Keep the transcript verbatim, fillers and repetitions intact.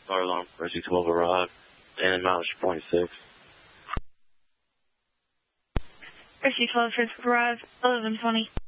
Fire alarm, Rescue twelve arrived, and mileage point six. Rescue twelve has arrived, eleven twenty.